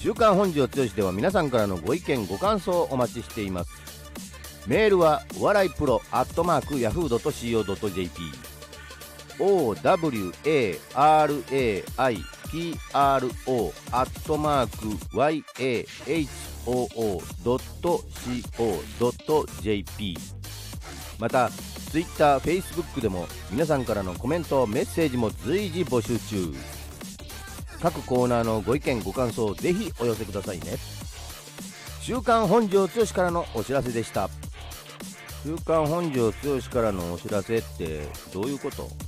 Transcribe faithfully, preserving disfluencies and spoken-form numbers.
週刊本庄剛志では皆さんからのご意見ご感想をお待ちしています。メールはお笑いプロアットマークヤフー ドット シーオー ドット ジェーピー オー ダブリュー エー アール エー アイ ピー アール オー アットマーク ワイ エー エイチ オー オー ドット シーオー ドット ジェーピー。 また Twitter、Facebook でも皆さんからのコメントメッセージも随時募集中。各コーナーのご意見ご感想ぜひお寄せくださいね。週刊本庄剛志からのお知らせでした。週刊本庄剛志からのお知らせってどういうこと？